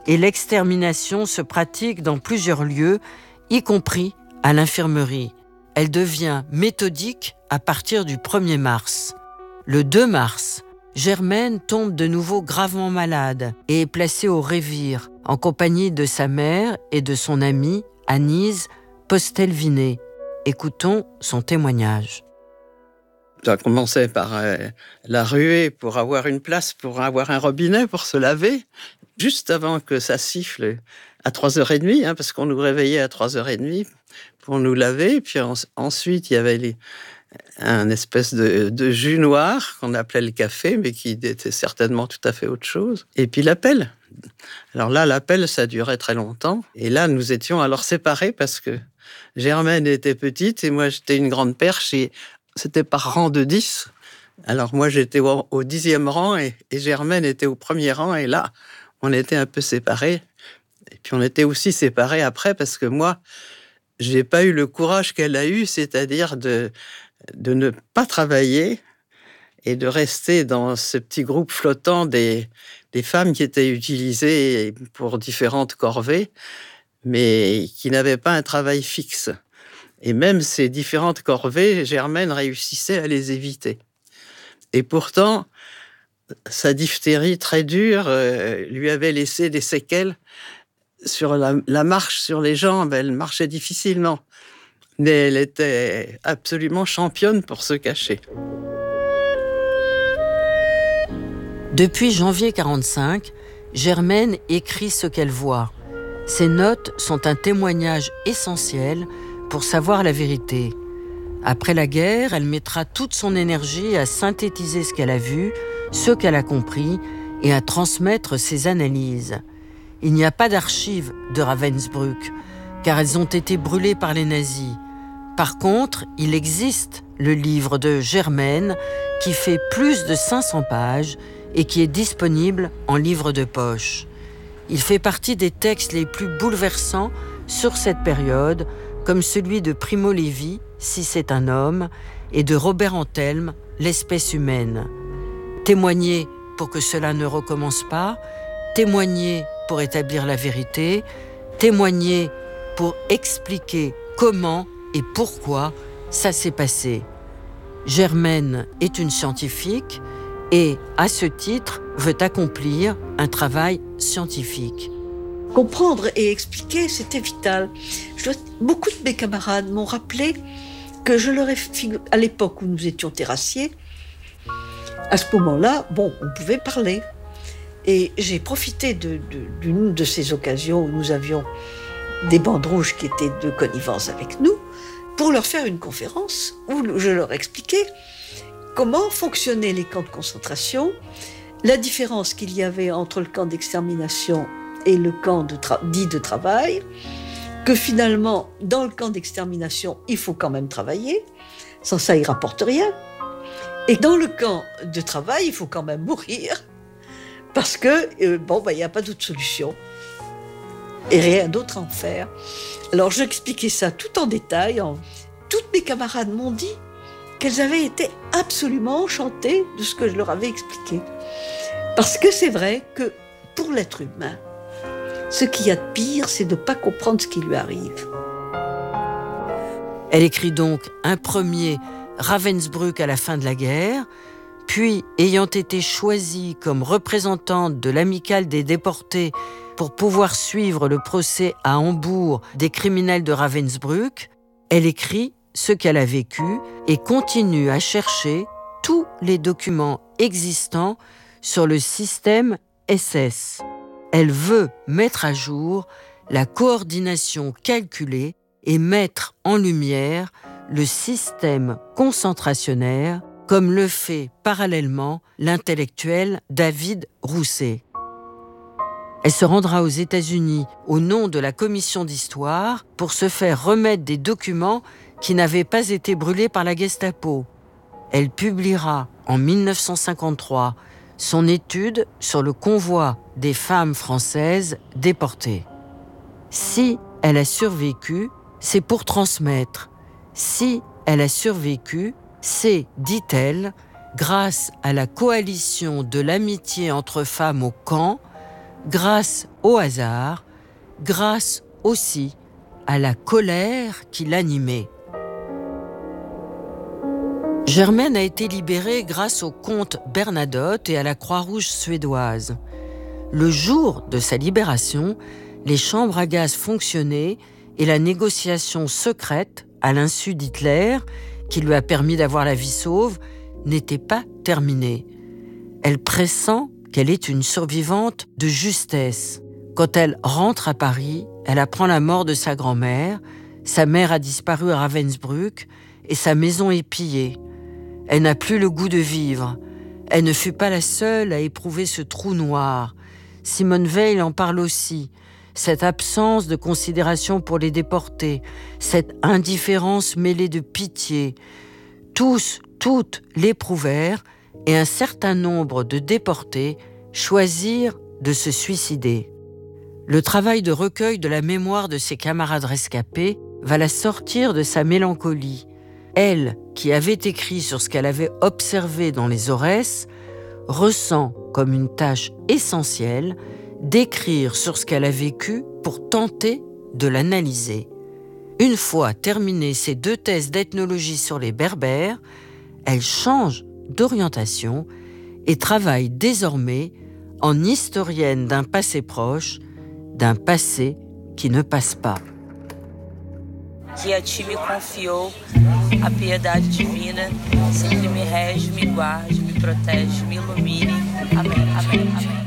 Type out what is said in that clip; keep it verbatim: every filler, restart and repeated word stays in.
et l'extermination se pratique dans plusieurs lieux, y compris à l'infirmerie. Elle devient méthodique à partir du premier mars. Le deux mars, Germaine tombe de nouveau gravement malade et est placée au Révire en compagnie de sa mère et de son amie Anise Postel-Vinet. Écoutons son témoignage. Ça commençait par euh, la ruée pour avoir une place, pour avoir un robinet pour se laver, juste avant que ça siffle à trois heures trente, hein, parce qu'on nous réveillait à trois heures trente pour nous laver. Puis en, ensuite, il y avait les, un espèce de, de jus noir qu'on appelait le café, mais qui était certainement tout à fait autre chose. Et puis l'appel. Alors là, l'appel, ça durait très longtemps. Et là, nous étions alors séparés parce que Germaine était petite et moi, j'étais une grande perche et c'était par rang de dix. Alors moi, j'étais au, au dixième rang et, et Germaine était au premier rang. Et là, on était un peu séparés. Et puis on était aussi séparés après parce que moi, j'ai pas eu le courage qu'elle a eu, c'est-à-dire de, de ne pas travailler et de rester dans ce petit groupe flottant des, des femmes qui étaient utilisées pour différentes corvées, mais qui n'avaient pas un travail fixe. Et même ces différentes corvées, Germaine réussissait à les éviter. Et pourtant, sa diphtérie très dure euh, lui avait laissé des séquelles sur la, la marche sur les jambes. Elle marchait difficilement, mais elle était absolument championne pour se cacher. Depuis janvier quarante-cinq, Germaine écrit ce qu'elle voit. Ces notes sont un témoignage essentiel pour savoir la vérité. Après la guerre, elle mettra toute son énergie à synthétiser ce qu'elle a vu, ce qu'elle a compris et à transmettre ses analyses. Il n'y a pas d'archives de Ravensbrück, car elles ont été brûlées par les nazis. Par contre, il existe le livre de Germaine qui fait plus de cinq cents pages et qui est disponible en livre de poche. Il fait partie des textes les plus bouleversants sur cette période, comme celui de Primo Levi, Si c'est un homme, et de Robert Antelme, L'espèce humaine. Témoigner pour que cela ne recommence pas, témoigner pour établir la vérité, témoigner pour expliquer comment et pourquoi ça s'est passé. Germaine est une scientifique et, à ce titre, veut accomplir un travail scientifique. Comprendre et expliquer, c'était vital. Je dois... Beaucoup de mes camarades m'ont rappelé que je leur ai fait, à l'époque où nous étions terrassiers, à ce moment-là, bon, on pouvait parler. Et j'ai profité de, de, d'une de ces occasions où nous avions des bandes rouges qui étaient de connivence avec nous, pour leur faire une conférence où je leur expliquais comment fonctionnaient les camps de concentration, la différence qu'il y avait entre le camp d'extermination et le camp de tra- dit de travail, que finalement, dans le camp d'extermination, il faut quand même travailler, sans ça, il ne rapporte rien. Et dans le camp de travail, il faut quand même mourir, parce que, euh, bon, bah, il n'y a pas d'autre solution, et rien d'autre à en faire. Alors, j'expliquais ça tout en détail. En... Toutes mes camarades m'ont dit qu'elles avaient été absolument enchantées de ce que je leur avais expliqué. Parce que c'est vrai que, pour l'être humain, ce qu'il y a de pire, c'est de ne pas comprendre ce qui lui arrive. Elle écrit donc un premier Ravensbrück à la fin de la guerre, puis, ayant été choisie comme représentante de l'amicale des déportés pour pouvoir suivre le procès à Hambourg des criminels de Ravensbrück, elle écrit ce qu'elle a vécu et continue à chercher tous les documents existants sur le système S S. Elle veut mettre à jour la coordination calculée et mettre en lumière le système concentrationnaire, comme le fait parallèlement l'intellectuel David Rousset. Elle se rendra aux États-Unis au nom de la commission d'histoire pour se faire remettre des documents qui n'avaient pas été brûlés par la Gestapo. Elle publiera en mille neuf cent cinquante-trois son étude sur le convoi des femmes françaises déportées. Si elle a survécu, c'est pour transmettre. Si elle a survécu, c'est, dit-elle, grâce à la coalition de l'amitié entre femmes au camp, grâce au hasard, grâce aussi à la colère qui l'animait. Germaine a été libérée grâce au comte Bernadotte et à la Croix-Rouge suédoise. Le jour de sa libération, les chambres à gaz fonctionnaient et la négociation secrète, à l'insu d'Hitler, qui lui a permis d'avoir la vie sauve, n'était pas terminée. Elle pressent qu'elle est une survivante de justesse. Quand elle rentre à Paris, elle apprend la mort de sa grand-mère, sa mère a disparu à Ravensbrück et sa maison est pillée. Elle n'a plus le goût de vivre. Elle ne fut pas la seule à éprouver ce trou noir. Simone Veil en parle aussi. Cette absence de considération pour les déportés, cette indifférence mêlée de pitié. Tous, toutes l'éprouvèrent et un certain nombre de déportés choisirent de se suicider. Le travail de recueil de la mémoire de ses camarades rescapés va la sortir de sa mélancolie. Elle, qui avait écrit sur ce qu'elle avait observé dans les Aurès, ressent comme une tâche essentielle d'écrire sur ce qu'elle a vécu pour tenter de l'analyser. Une fois terminées ces deux thèses d'ethnologie sur les Berbères, elle change d'orientation et travaille désormais en historienne d'un passé proche, d'un passé qui ne passe pas. Que a ti me confiou a piedade divina, sempre me rege, me guarde, me protege, me ilumine. Amém, amém, amém.